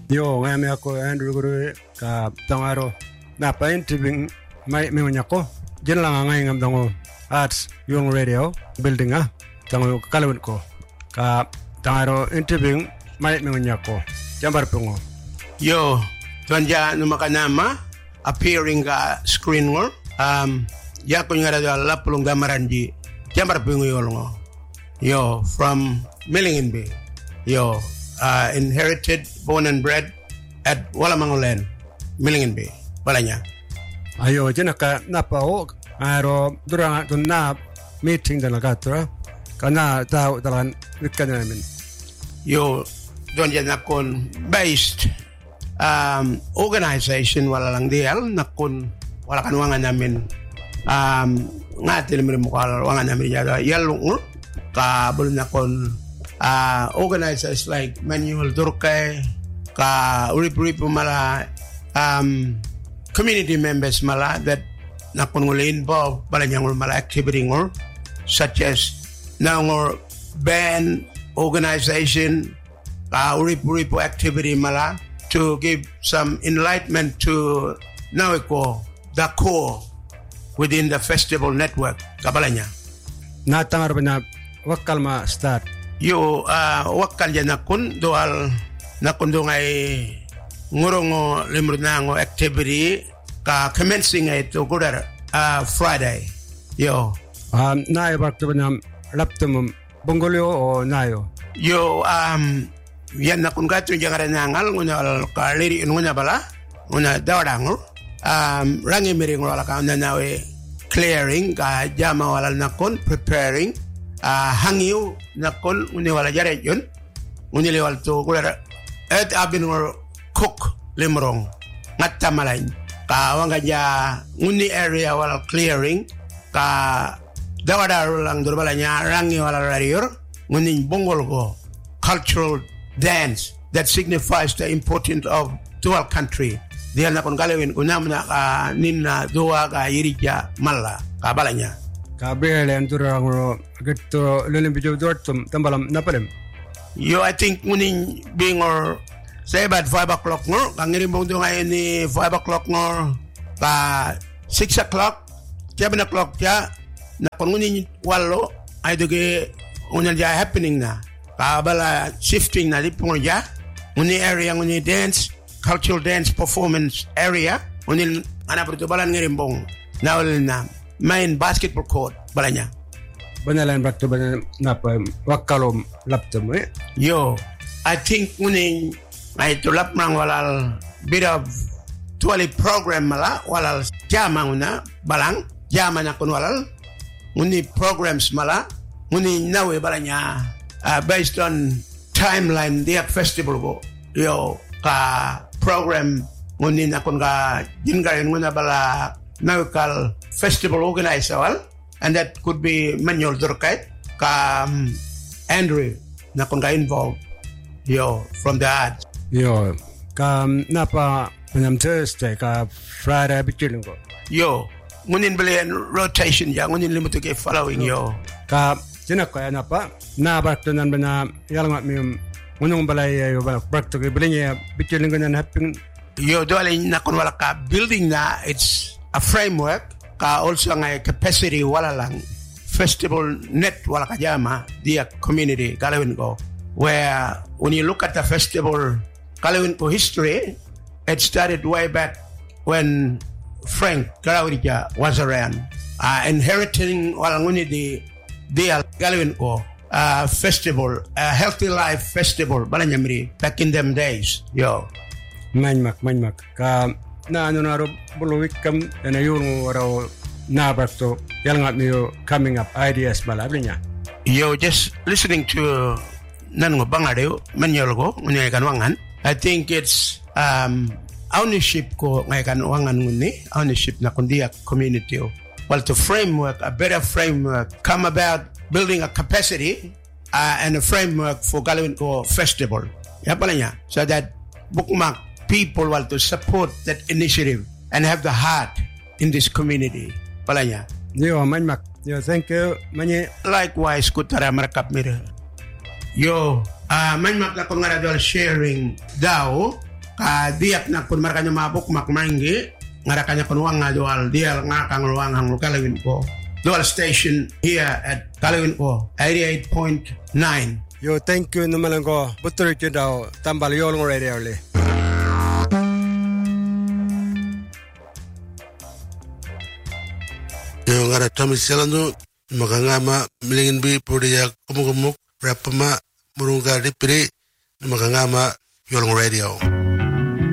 Yo, ngami ako Andrew Guru ka tangaro na painting may menyako. Diyan lang ngay ngamdango Arts yung radio building tango kalawin ko ka tangaro interview may menyako. Jambar pungo. Yo, tuanja numakanama appearing ka screen ngor. Ya ko ngara dala pulung gamaranji. Jambar pungo yolngo. Yo, from Millingen Bay. Yo, inherited, born and bred at Walamangolen, Millingen Bay. Balanya. Ayo, jenaka napao aro durang na meeting dala katra kana tao dalan wikan namin. Yo, don yan nakon based organization wala lang dial nakon wala kanwangan namin ngatil mi mo kalwangan namin yada yalung ka bulun nakon organizers like Manuel Durkay ka urip mala community members mala that nakon ngul involved balanya ngul mala activity ngul such as now ngul band organization urip activity mala to give some enlightenment to Nawiko the core within the festival network kabalanya natangar bana wakal ma start yo wakal ya nakun doal nakun dongay ngurongo limrunango activity ka commencing ito kudar Friday yo nayo bakto bana laptum bongolyo o nayo yo yan nakun gato yung ranangal nguna kaliri nguna bala nguna dawarangol rangi miring wala ka na nawe clearing ka jama wala nakon preparing hangyu nakon nguni wala jare yun nguni lewal to kula et abin ngor cook limrong ngatta malain ka wanga ja nguni area wala clearing ka dawadar lang durbalanya rangi wala rarior nguni bongol ko cultural dance that signifies the importance of dual country. Dia nakon galawin unamna ka ninna dua ka yirija malla ka balanya. Ka bele anturangro getto lelim bijo dortum tambalam napalem. Yo, I think muning being or say about 5 o'clock ngor ka ngirimbong do ngayon ni 5 o'clock ngor ka 6 o'clock 7 o'clock ya nakon muning walo ay doge unyal ja happening na. Kabala shifting na lipong ja uni area uni dance cultural dance performance area uni ana pertubalan ngirimbong nawal na main basketball court balanya banalan bakto banan napa wakalom laptum yo I think uni ay tulap mang walal bit of tuali program mala walal jama una balang jama na kun walal uni programs mala uni nawe balanya based on timeline dia festival go yo ka program ngunin akon ka jingayon nguna bala local festival organizer and that could be Manuel Durkay ka Andrew nakon ka involved yo from the arts yo ka napa panam Thursday ka Friday bikiling ko yo ngunin balen rotation ya ngunin limuto ke following yo ka Jenaka na pa na bakto nan bana yalang mi unong balay yo balak bakto ke bilingya bikiling nan happing yo dole na kon wala ka building na it's a framework ka also nga capacity wala lang festival net wala ka jama dia community galawin ko where when you look at the festival galawin ko history it started way back when Frank Galawija was around inheriting wala nguni dia galawin ko festival healthy life festival balanya miri back in them days yo manmak ka na ano na ro bulwik kam na yung raw na bakto yalang mi coming up ideas malablinya yo just listening to nan ngo bangade Manuel go ngay kanwangan I think it's ownership ko ngay kanwangan nguni ownership na kundia community well, to framework, a better framework, come about building a capacity and a framework for Galawin Ko Festival. So that bookmark people want to support that initiative and have the heart in this community. Yo, manmak. Yo, thank you. Likewise, kutara marakap mira. Yo, manmak na kung nga sharing daw ka diak na kun markanya mabuk makmanggi ngarakanya penuang ngajual dial ngakang luang hang Kalawin ko dual station here at Kalawin ko 88.9. Yo, thank you numalang ko betul itu daw tambal Yolngu Radio le. Yo ngara Tommy Selando makangama milingin bi podiya kumugumuk rapama murunga dipiri makangama Yolngu Radio.